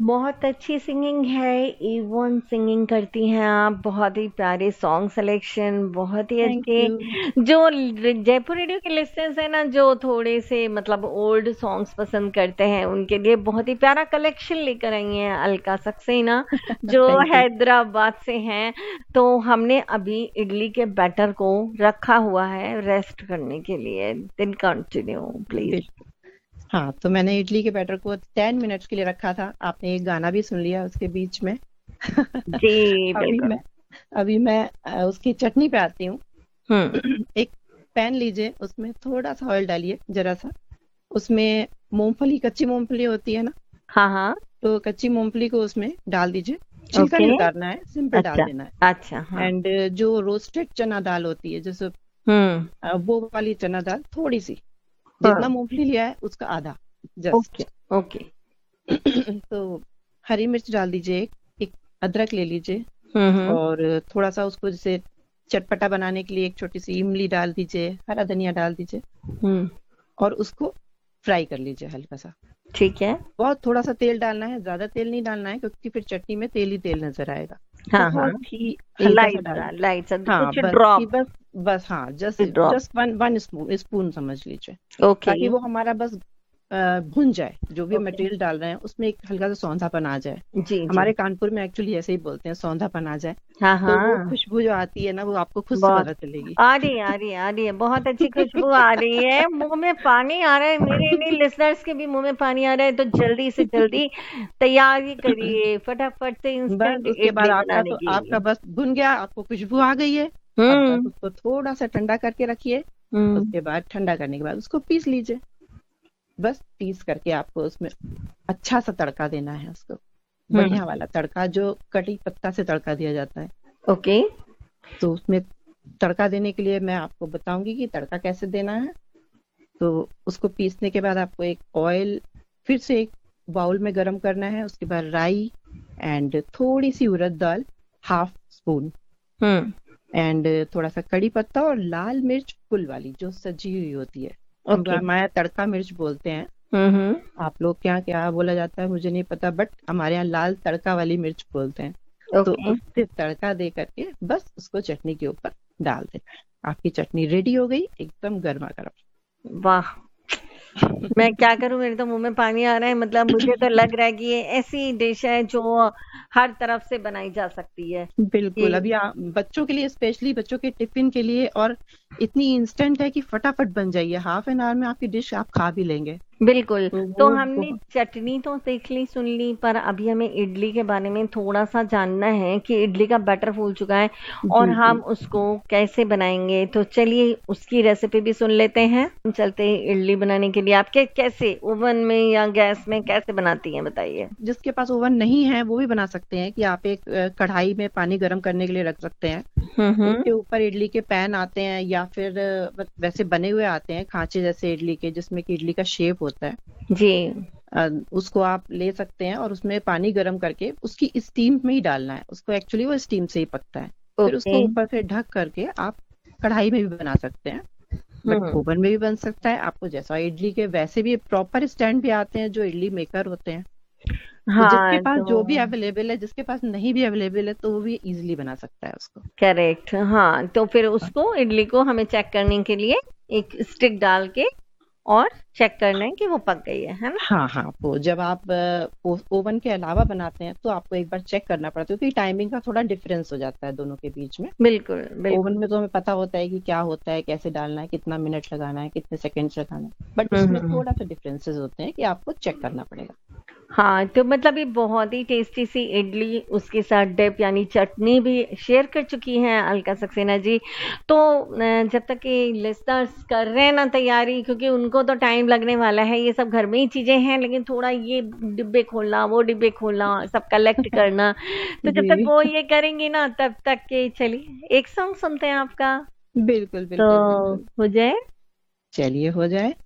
बहुत अच्छी सिंगिंग है, इवन सिंगिंग करती हैं आप, बहुत ही प्यारे सॉन्ग सिलेक्शन, बहुत ही थैंक अच्छे। यू। जो जयपुर रेडियो के लिस्टनर्स हैं ना, जो थोड़े से मतलब ओल्ड सॉन्ग्स पसंद करते हैं, उनके लिए बहुत ही प्यारा कलेक्शन लेकर आई हैं अलका सक्सेना, जो थैंक यू। हैदराबाद से हैं। तो हमने अभी इडली के बैटर को रखा हुआ है रेस्ट करने के लिए। दिन कंटिन्यू प्लीज। बिल्कुल। हाँ, तो मैंने इडली के बैटर को 10 मिनट्स के लिए रखा था। आपने एक गाना भी सुन लिया उसके बीच में। जी अभी बिल्कुल। मैं अभी मैं उसकी चटनी पे आती हूँ। हम्म। एक पैन लीजिए, उसमें थोड़ा सा ऑयल डालिए, जरा सा। उसमें मूंगफली, कच्ची मूंगफली होती है ना, हाँ हाँ। तो कच्ची मूंगफली को उसमें डाल दीजिए। छिलका ओके। नहीं उतारना है, सिंपल डाल अच्छा। देना है। अच्छा हाँ। एंड जो रोस्टेड चना दाल होती है, जैसे हम्म। वो वाली चना दाल थोड़ी सी, जितना हाँ। मूंगफली लिया है उसका आधा, ओके। जस्ट। ओके। तो हरी मिर्च डाल दीजिए, एक अदरक ले लीजिए। हम्म। और थोड़ा सा उसको जैसे चटपटा बनाने के लिए एक छोटी सी इमली डाल दीजिए, हरा धनिया डाल दीजिए। हम्म। और उसको फ्राई कर लीजिए हल्का सा। ठीक है। बहुत थोड़ा सा तेल डालना है, ज्यादा तेल नहीं डालना है, क्योंकि फिर चटनी में तेल ही तेल नजर आएगा। हाँ हाँ। बहुत ही हल्का सा लाइट सा, डाल। लाइट सा, हाँ, कुछ बस कि ड्रॉप। बस, बस हाँ, just drop. Just one one spoon spoon समझ लीजिए। ओके। ताकि वो हमारा बस भुन जाए, जो भी ओके। मटेरियल डाल रहे हैं उसमें एक हल्का सा सौंधापन आ जाए। जी जी। हमारे कानपुर में एक्चुअली ऐसे ही बोलते हैं, सौंधापन आ जाए। हाँ तो वो हाँ। खुशबू जो आती है ना, वो आपको खुद से बहुत पता चलेगी। आ रही है, आ रही है, आ रही है, बहुत अच्छी खुशबू आ रही है, मुंह में पानी आ रहा है, मेरे नहीं लिसनर्स के भी मुंह में पानी आ रहा है। तो जल्दी से जल्दी तैयारी करिए फटाफट से बस इंस्टेंट उसके बाद इडली बनाने के आपका लिए। बस भुन गया, आपको खुशबू आ गई है। अब बस हम्म। उसको थोड़ा सा ठंडा करके रखिए। हम्म। उसके बाद ठंडा करने के बाद उसको पीस लीजिए। बस पीस करके आपको उसमें अच्छा सा तड़का देना है उसको। हम्म। बढ़िया वाला तड़का, जो कड़ी पत्ता से तड़का दिया जाता है। ओके। तो उसमें तड़का देने के लिए मैं आपको बताऊंगी कि तड़का कैसे देना है। तो उसको पीसने के बाद आपको एक ऑयल फिर से एक बाउल में गरम करना है। उसके बाद राई एंड थोड़ी सी उड़द दाल, हाफ स्पून। हम्म। एंड थोड़ा सा कड़ी पत्ता और लाल मिर्च फुल वाली, जो सजी हुई होती है। हम ओके। हमारे यहाँ तड़का मिर्च बोलते हैं। हम्म। आप लोग के यहाँ क्या बोला जाता है मुझे नहीं पता, बट हमारे यहाँ लाल तड़का वाली मिर्च बोलते हैं। तो ओके। उससे तड़का दे करके बस उसको चटनी के ऊपर डाल देना है। आपकी चटनी रेडी हो गई, एकदम गर्मा वाह। गर्म। मैं क्या करूं, मेरे तो मुंह में पानी आ रहा है। मतलब मुझे तो लग रहा है कि ये ऐसी डिश है जो हर तरफ से बनाई जा सकती है बिल्कुल। कि। अभी बच्चों के लिए, स्पेशली बच्चों के टिफिन के लिए, और इतनी इंस्टेंट है कि फटाफट बन जाइए, हाफ एन आवर में आपकी डिश आप खा भी लेंगे। बिल्कुल। तो तो वो हमने बहुत। चटनी तो देख ली सुन ली, पर अभी हमें इडली के बारे में थोड़ा सा जानना है कि इडली का बैटर फूल चुका है और जी हम जी। उसको कैसे बनाएंगे। तो चलिए उसकी रेसिपी भी सुन लेते हैं। हम चलते हैं इडली बनाने के लिए। आपके कैसे, ओवन में या गैस में, कैसे बनाती हैं बताइए। जिसके पास ओवन नहीं है वो भी बना सकते हैं, कि आप एक कढ़ाई में पानी गर्म करने के लिए रख सकते हैं। हम्म। उसके ऊपर इडली के पैन आते हैं, या फिर वैसे बने हुए आते हैं खांचे जैसे इडली के, जिसमें कि इडली का शेप होता है। जी। उसको आप ले सकते हैं और उसमें पानी गर्म करके उसकी स्टीम में ही डालना है उसको। एक्चुअली वो स्टीम से ही पकता है। फिर ओके। उसको ऊपर से ढक करके आप कढ़ाई में भी बना सकते हैं, बट हम्म। ओवन में भी बन सकता है। आपको जैसा इडली के, वैसे भी प्रॉपर स्टैंड भी आते हैं जो इडली मेकर होते हैं। तो जिसके हाँ पास तो जो भी अवेलेबल है, जिसके पास नहीं भी अवेलेबल है, तो वो भी इजीली बना सकता है उसको। करेक्ट। हाँ तो फिर उसको, इडली को हमें चेक करने के लिए एक स्टिक डाल के और चेक करना है कि वो पक गई है ना। हाँ हाँ, वो जब आप ओवन के अलावा बनाते हैं तो आपको एक बार चेक करना पड़ता है, क्योंकि टाइमिंग का थोड़ा डिफरेंस हो जाता है दोनों के बीच में। बिल्कुल बिल्कुल। ओवन में तो हमें पता होता है कि क्या होता है, कैसे डालना है, कितना मिनट लगाना है, कितने सेकंड्स लगाना है। बट उसमें हम्म। थोड़ा सा डिफरेंसेस होते हैं कि आपको चेक करना पड़ेगा। हाँ तो मतलब ये बहुत ही टेस्टी सी इडली, उसके साथ डिप यानी चटनी भी शेयर कर चुकी हैं अलका सक्सेना जी। तो जब तक ये लिस्टनर्स कर रहे हैं ना तैयारी, क्योंकि उनको तो टाइम लगने वाला है, ये सब घर में ही चीजें हैं, लेकिन थोड़ा ये डिब्बे खोलना, वो डिब्बे खोलना, सब कलेक्ट करना। तो जब तक जी। वो ये करेंगी ना, तब तक के चलिए एक सॉन्ग सुनते हैं आपका। बिल्कुल तो बिल्कुल बिल्कुल। हो जाए। चलिए हो जाए।